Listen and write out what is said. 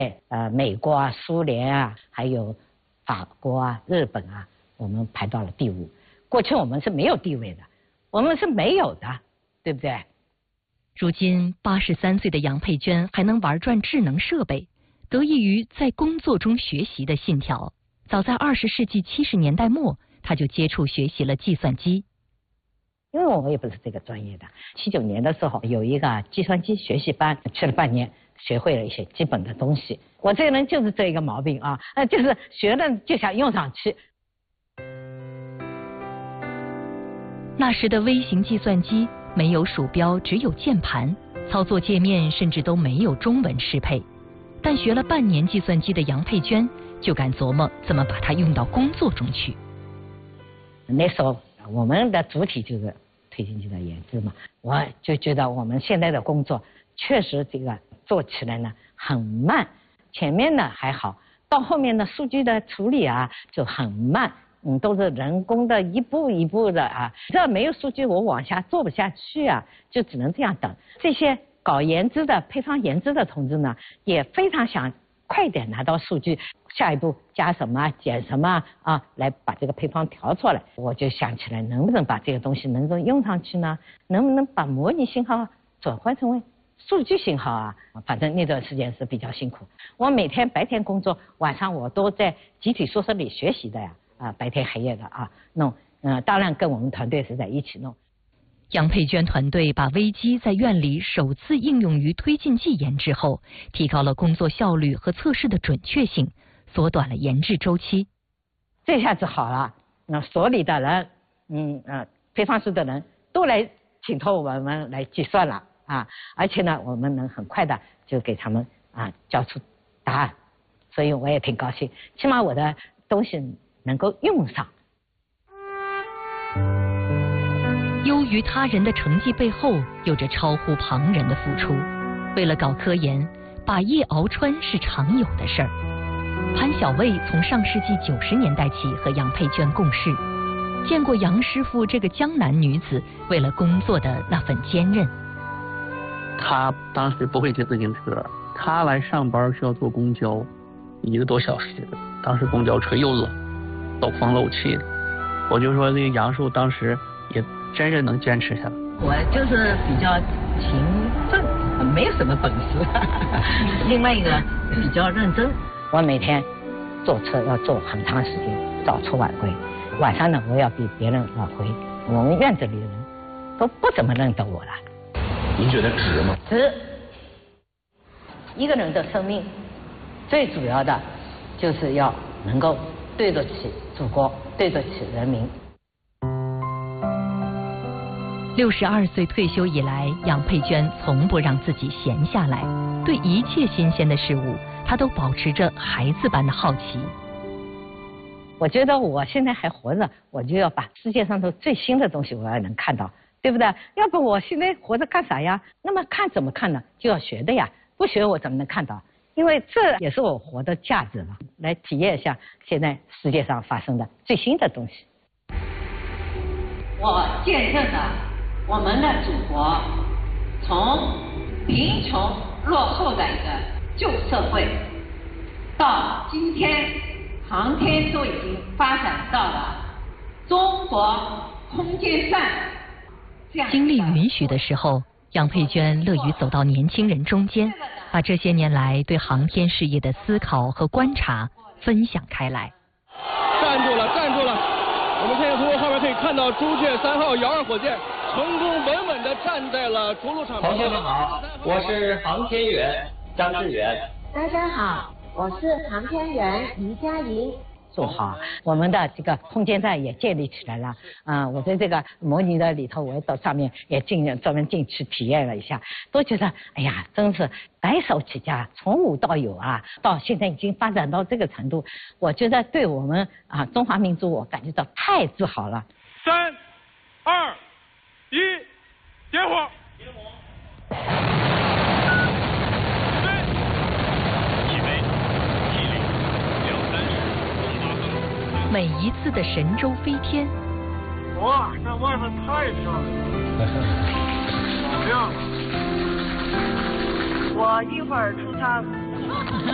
美国啊、苏联啊，还有法国啊、日本啊，我们排到了第5。过去我们是没有地位的，我们是没有的，对不对？ 如今83岁的杨佩娟还能玩转智能设备，得益于在工作中学习的信条。早在20世纪70年代末，她就接触学习了计算机。 因为我也不是这个专业的，79年的时候有一个计算机学习班，去了半年，学会了一些基本的东西。我这个人就是这一个毛病啊，就是学了就想用上去。 那时的微型计算机没有鼠标，只有键盘，操作界面甚至都没有中文适配。但学了半年计算机的杨佩娟就敢琢磨怎么把它用到工作中去。 那时候我们的主体就是推进剂的研制嘛，我就觉得我们现在的工作确实这个做起来呢很慢，前面呢还好，到后面的数据的处理啊就很慢。都是人工的一步一步的啊，这没有数据我往下做不下去啊，就只能这样等。这些搞研制的、配方研制的同志呢，也非常想快点拿到数据，下一步加什么、减什么啊，来把这个配方调出来。我就想起来，能不能把这个东西能够用上去呢？能不能把模拟信号转换成为数据信号啊？反正那段时间是比较辛苦。我每天白天工作，晚上我都在集体宿舍里学习的呀。白天黑夜的啊弄，当然跟我们团队是在一起弄。 杨佩娟团队把微机在院里首次应用于推进剂研制后，提高了工作效率和测试的准确性，缩短了研制周期。 这下子好了，那所里的人，配方室的人都来请托我们来计算了啊，而且呢，我们能很快的就给他们交出答案，所以我也挺高兴，起码我的东西能够用上。 优于他人的成绩背后，有着超乎旁人的付出。为了搞科研，把夜熬穿是常有的事儿。潘小卫从上世纪90年代起和杨佩娟共事，见过杨师傅这个江南女子为了工作的那份坚韧。 她当时不会骑自行车，她来上班需要坐公交，1个多小时。当时公交车又冷，漏风漏气的，我就说这个杨叔当时也真是能坚持下来。 我就是比较勤奋，没有什么本事。另外一个比较认真，我每天坐车要坐很长时间，早出晚归。晚上呢，我要比别人晚回。我们院子里的人都不怎么认得我了。 您觉得值吗？ 值。一个人的生命，最主要的就是要能够对得起祖国，对得起人民。 62岁退休以来，杨佩娟从不让自己闲下来，对一切新鲜的事物，她都保持着孩子般的好奇。 我觉得我现在还活着，我就要把世界上头最新的东西我要能看到，对不对？要不我现在活着干啥呀？那么看怎么看呢？就要学的呀，不学我怎么能看到？因为这也是我活的价值嘛，来体验一下现在世界上发生的最新的东西。我见证了我们的祖国从贫穷落后的一个旧社会，到今天航天都已经发展到了中国空间站。 精力允许的时候，杨佩娟乐于走到年轻人中间，把这些年来对航天事业的思考和观察分享开来。 站住了，站住了！我们现在从后面可以看到朱雀3号遥2火箭成功稳稳地站在了着陆场。 同学们好，我是航天员张志远。 大家好，我是航天员于佳莹。 做好，我们的这个空间站也建立起来了。我在这个模拟的里头，我到上面也专门进去体验了一下，都觉得哎呀，真是白手起家，从无到有啊！到现在已经发展到这个程度，我觉得对我们中华民族，我感觉到太自豪了。 3、2、1，点火！ 每一次的神舟飞天， 哇，这外面太漂亮了，好亮啊！ 我一会儿出舱。